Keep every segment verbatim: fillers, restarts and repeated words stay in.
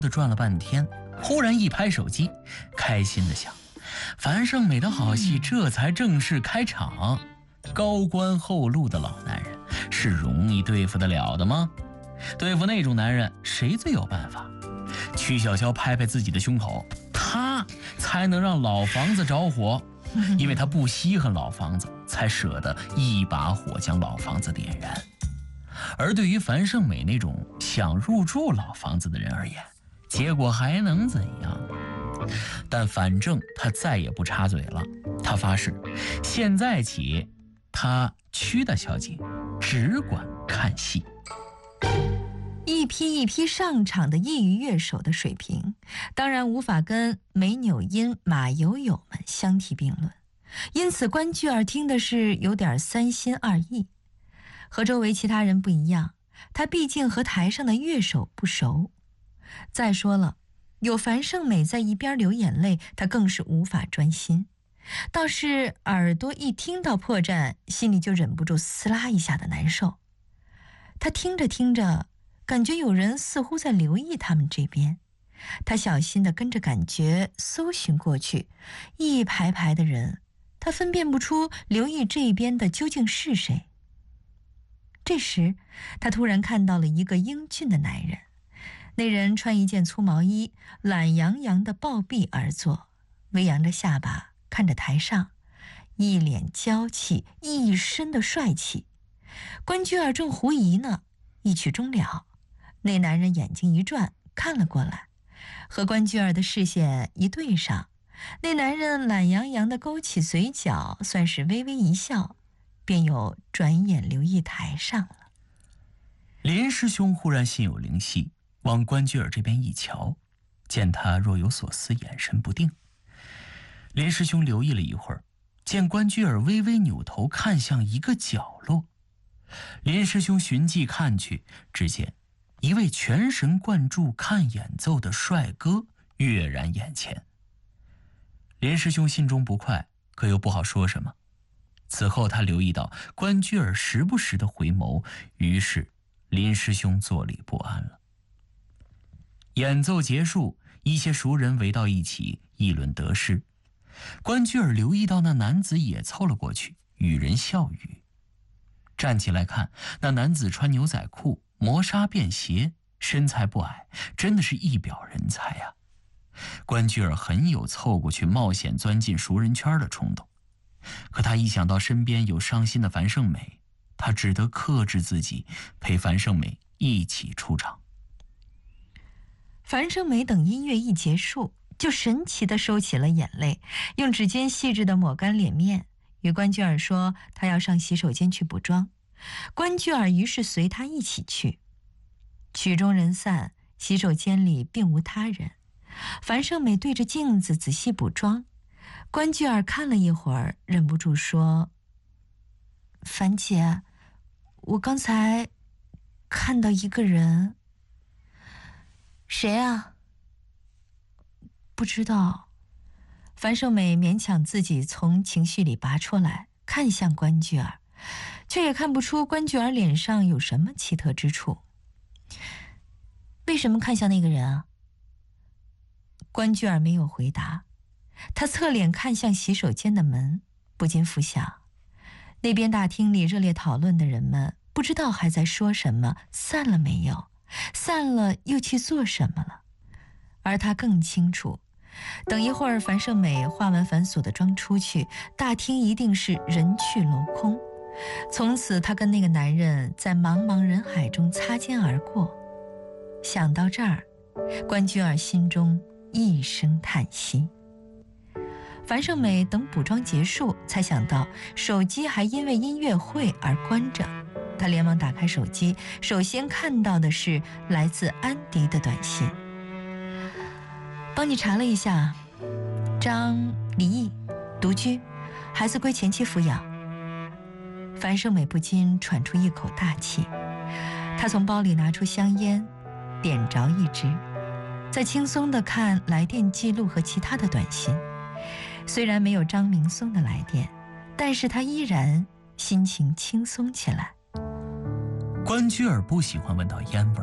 转了半天，忽然一拍手机，开心地想：樊胜美的好戏这才正式开场。高官厚禄的老男人是容易对付得了的吗？对付那种男人，谁最有办法？曲筱绡拍拍自己的胸口，他才能让老房子着火，因为他不稀罕老房子，才舍得一把火将老房子点燃。而对于樊胜美那种想入住老房子的人而言，结果还能怎样？但反正他再也不插嘴了。他发誓，现在起，他曲大小姐只管看戏。 一批一批上场的业余乐手的水平，当然无法跟梅纽因、马友友们相提并论，因此关雎尔听的是有点三心二意。和周围其他人不一样，他毕竟和台上的乐手不熟。再说了，有樊胜美在一边流眼泪，他更是无法专心。倒是耳朵一听到破绽，心里就忍不住撕拉一下的难受。他听着听着，感觉有人似乎在留意他们这边，他小心地跟着感觉搜寻过去，一排排的人，他分辨不出留意这边的究竟是谁。这时，他突然看到了一个英俊的男人，那人穿一件粗毛衣，懒洋洋地抱臂而坐，微扬着下巴看着台上，一脸娇气，一身的帅气。关雎尔正狐疑呢，一曲终了，那男人眼睛一转，看了过来，和关雎尔的视线一对上，那男人懒洋洋地勾起嘴角，算是微微一笑，便又转眼留意台上了。 林师兄忽然心有灵犀，往关雎尔这边一瞧，见他若有所思，眼神不定。林师兄留意了一会儿，见关雎尔微微扭头看向一个角落。林师兄循迹看去，只见一位全神贯注看演奏的帅哥跃然眼前。林师兄心中不快，可又不好说什么。此后他留意到关雎尔时不时的回眸，于是林师兄坐立不安了。演奏结束，一些熟人围到一起议论得失。关雎尔留意到那男子也凑了过去，与人笑语。站起来看，那男子穿牛仔裤，磨砂便鞋，身材不矮，真的是一表人才啊。关雎尔很有凑过去冒险钻进熟人圈的冲动，可他一想到身边有伤心的樊胜美，他只得克制自己，陪樊胜美一起出场。 樊胜美等音乐一结束，就神奇地收起了眼泪，用指尖细致地抹干脸面，与关雎尔说他要上洗手间去补妆。关雎尔于是随他一起去。曲终人散，洗手间里并无他人，樊胜美对着镜子仔细补妆。关雎尔看了一会儿，忍不住说：樊姐，我刚才看到一个人。谁啊？不知道。樊胜美勉强自己从情绪里拔出来，看向关雎尔，却也看不出关雎尔脸上有什么奇特之处。为什么看向那个人啊？关雎尔没有回答，他侧脸看向洗手间的门，不禁浮想，那边大厅里热烈讨论的人们，不知道还在说什么，散了没有？散了又去做什么了？而他更清楚，等一会儿樊胜美化完繁琐的妆出去，大厅一定是人去楼空，从此他跟那个男人在茫茫人海中擦肩而过。想到这儿，关雎尔心中一声叹息。樊胜美等补妆结束，才想到手机还因为音乐会而关着。他连忙打开手机，首先看到的是来自安迪的短信：帮你查了一下，张离异，独居，孩子归前妻抚养。樊胜美不禁喘出一口大气，她从包里拿出香烟，点着一支，再轻松地看来电记录和其他的短信。虽然没有张明松的来电，但是她依然心情轻松起来。 关雎尔不喜欢闻到烟味儿，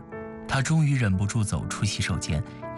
他终于忍不住走出洗手间，